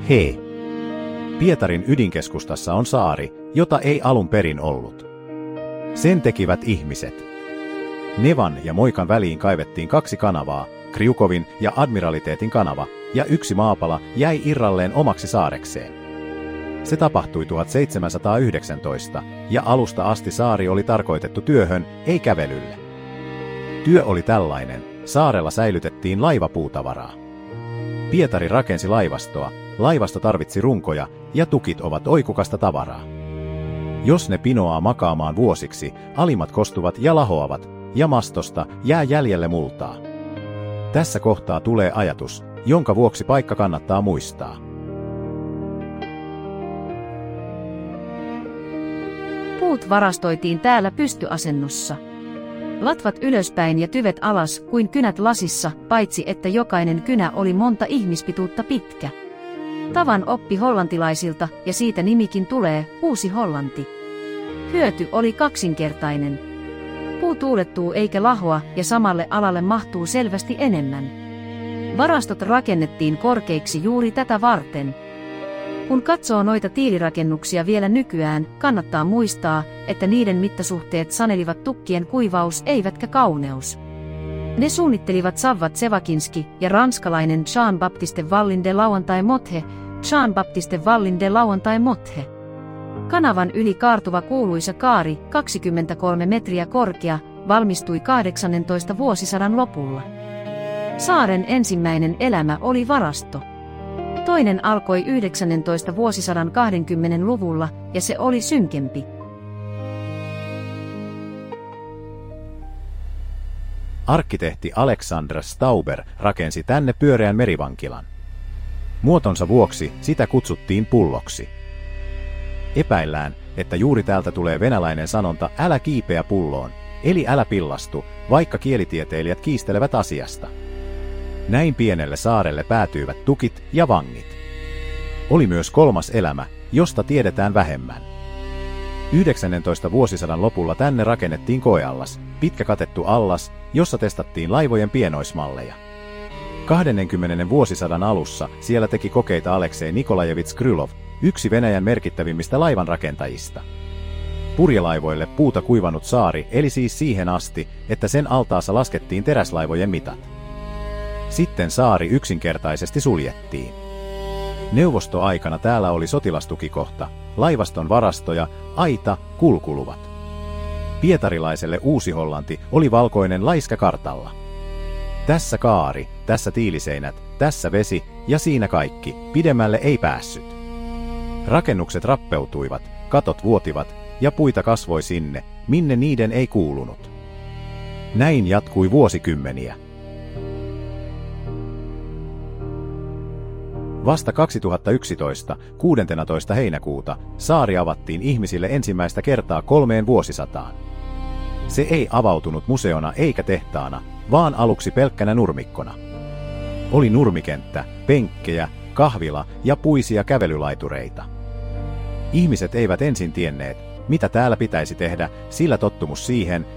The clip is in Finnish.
Hei! Pietarin ydinkeskustassa on saari, jota ei alun perin ollut. Sen tekivät ihmiset. Nevan ja Moikan väliin kaivettiin 2 kanavaa, Kriukovin ja Admiraliteetin kanava, ja 1 maapala jäi irralleen omaksi saarekseen. Se tapahtui 1719, ja alusta asti saari oli tarkoitettu työhön, ei kävelylle. Työ oli tällainen: saarella säilytettiin laivapuutavaraa. Pietari rakensi laivastoa, laivasto tarvitsi runkoja, ja tukit ovat oikukasta tavaraa. Jos ne pinoaa makaamaan vuosiksi, alimmat kostuvat ja lahoavat, ja mastosta jää jäljelle multaa. Tässä kohtaa tulee ajatus, jonka vuoksi paikka kannattaa muistaa. Puut varastoitiin täällä pystyasennossa. Latvat ylöspäin ja tyvet alas kuin kynät lasissa, paitsi että jokainen kynä oli monta ihmispituutta pitkä. Tavan oppi hollantilaisilta, ja siitä nimikin tulee, Uusi-Hollanti. Hyöty oli kaksinkertainen. Puu tuulettuu eikä lahoa, ja samalle alalle mahtuu selvästi enemmän. Varastot rakennettiin korkeiksi juuri tätä varten. Kun katsoo noita tiilirakennuksia vielä nykyään, kannattaa muistaa, että niiden mittasuhteet sanelivat tukkien kuivaus eivätkä kauneus. Ne suunnittelivat Savva Tsevakinski ja ranskalainen Jean-Baptiste Vallin de Lauantai-Mothe, Jean-Baptiste Vallin de Lauantai-Mothe. Kanavan yli kaartuva kuuluisa kaari, 23 metriä korkea, valmistui 18. vuosisadan lopulla. Saaren ensimmäinen elämä oli varasto. Toinen alkoi 19. vuosisadan 20-luvulla, ja se oli synkempi. Arkkitehti Alexander Stauber rakensi tänne pyöreän merivankilan. Muotonsa vuoksi sitä kutsuttiin pulloksi. Epäillään, että juuri täältä tulee venäläinen sanonta "älä kiipeä pulloon", eli älä pillastu, vaikka kielitieteilijät kiistelevät asiasta. Näin pienelle saarelle päätyivät tukit ja vangit. Oli myös 3. elämä, josta tiedetään vähemmän. 19. vuosisadan lopulla tänne rakennettiin koeallas, pitkä katettu allas, jossa testattiin laivojen pienoismalleja. 20. vuosisadan alussa siellä teki kokeita Aleksei Nikolajevits Krylov, yksi Venäjän merkittävimmistä laivanrakentajista. Purjelaivoille puuta kuivanut saari eli siis siihen asti, että sen altaassa laskettiin teräslaivojen mitat. Sitten saari yksinkertaisesti suljettiin. Neuvostoaikana täällä oli sotilastukikohta, laivaston varastoja, aita, kulkuluvat. Pietarilaiselle Uusi-Hollanti oli valkoinen laiska kartalla. Tässä kaari, tässä tiiliseinät, tässä vesi ja siinä kaikki, pidemmälle ei päässyt. Rakennukset rappeutuivat, katot vuotivat ja puita kasvoi sinne, minne niiden ei kuulunut. Näin jatkui vuosikymmeniä. Vasta 2011, 16. heinäkuuta, saari avattiin ihmisille ensimmäistä kertaa 3 vuosisataan. Se ei avautunut museona eikä tehtaana, vaan aluksi pelkkänä nurmikkona. Oli nurmikenttä, penkkejä, kahvila ja puisia kävelylaitureita. Ihmiset eivät ensin tienneet, mitä täällä pitäisi tehdä, sillä tottumus siihen,